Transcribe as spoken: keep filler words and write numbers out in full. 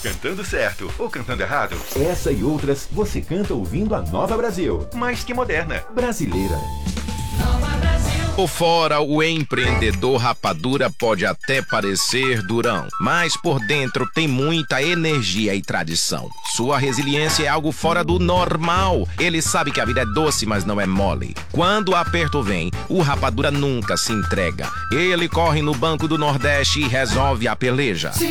Cantando certo ou cantando errado? Essa e outras você canta ouvindo a Nova Brasil. Mais que moderna. Brasileira. Por fora, o empreendedor Rapadura pode até parecer durão, mas por dentro tem muita energia e tradição. Sua resiliência é algo fora do normal. Ele sabe que a vida é doce, mas não é mole. Quando o aperto vem, o Rapadura nunca se entrega. Ele corre no Banco do Nordeste e resolve a peleja.